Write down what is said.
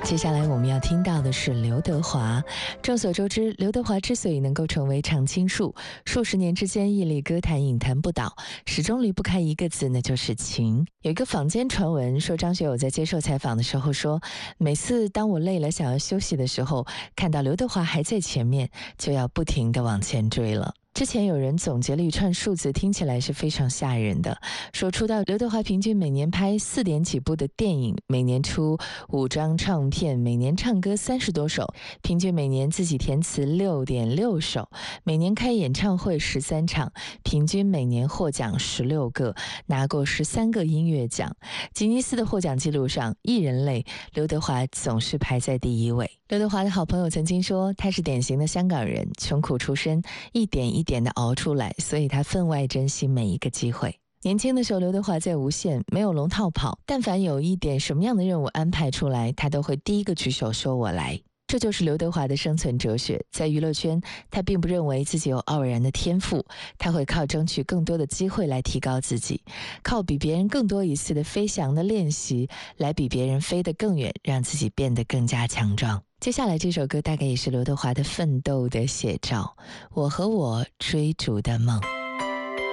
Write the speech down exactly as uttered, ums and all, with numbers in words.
接下来我们要听到的是刘德华。众所周知，刘德华之所以能够成为常青树，数十年之间屹立歌坛影坛不倒，始终离不开一个字，那就是情。有一个坊间传闻说，张学友在接受采访的时候说，每次当我累了想要休息的时候，看到刘德华还在前面，就要不停地往前追了。之前有人总结了一串数字，听起来是非常吓人的，说出道刘德华平均每年拍四点几部的电影，每年出五张唱片，每年唱歌三十多首，平均每年自己填词六点六首，每年开演唱会十三场，平均每年获奖十六个，拿过十三个音乐奖。吉尼斯的获奖记录上，艺人类刘德华总是排在第一位。刘德华的好朋友曾经说，他是典型的香港人，穷苦出身，一点一点的熬出来，所以他分外珍惜每一个机会。年轻的时候，刘德华在无线没有龙套跑，但凡有一点什么样的任务安排出来，他都会第一个举手说我来。这就是刘德华的生存哲学。在娱乐圈，他并不认为自己有傲然的天赋，他会靠争取更多的机会来提高自己，靠比别人更多一次的飞翔的练习，来比别人飞得更远，让自己变得更加强壮。接下来这首歌大概也是刘德华的奋斗的写照，我和我追逐的梦。